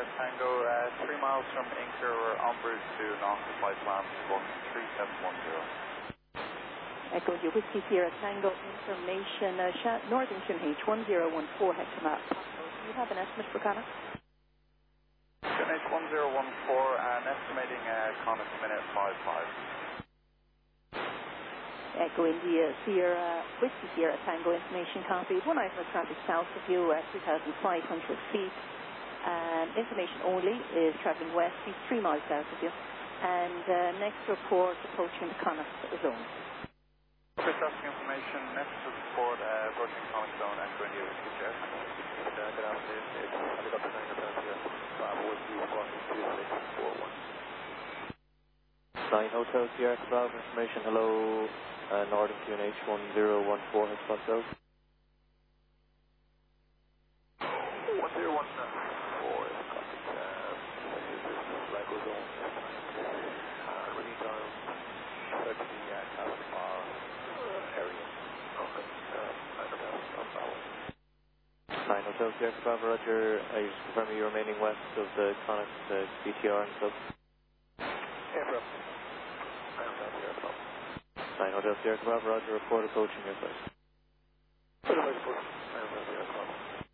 Tango, 3 miles from Inker, we're en route to Knox, flight plan squawk 3710. Echo India Whiskey Sierra Tango information, Northern QNH 1014 hectomile. Do you have an estimate for Connacht? QNH 1014 and estimating Connacht minute 55. Echo India Sierra Whiskey Sierra Tango information copy. One item of traffic south of you at 3,500 feet. Information only is travelling west, he's 3 miles south of you. And next report approaching the Connacht zone. Chris asking information, next report approaching Connacht zone, Echo India Whiskey Sierra. Good afternoon, it's helicopter 9 Hotel here. Bravo Whiskey squawking 2641. 9 Hotel Sierra Bravo information, hello, Northern QNH 1014 hotspot south. 1014 is copy, flight goes on, running down 30 Castlemar area, Knockers, 9 Hotel, Bravo. 9 Hotel Sierra Bravo, roger, are you confirming you're remaining west of the Connacht CTR and sub? Aircraft, 9 Hotel Sierra Bravo. 9 Hotel Sierra Bravo, roger, report approaching your site.